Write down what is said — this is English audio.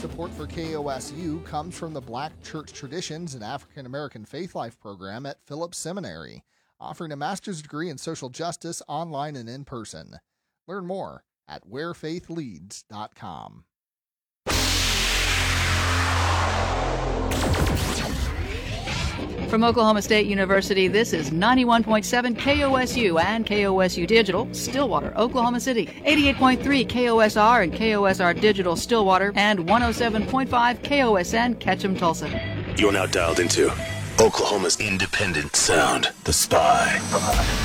Support for KOSU comes from the Black Church Traditions and African American Faith Life program at Phillips Seminary, offering a master's degree in social justice online and in person. Learn more at wherefaithleads.com. From Oklahoma State University, this is 91.7 KOSU and KOSU Digital, Stillwater, Oklahoma City, 88.3 KOSR and KOSR Digital, Stillwater, and 107.5 KOSN, Ketchum, Tulsa. You're now dialed into Oklahoma's independent sound, The Spy.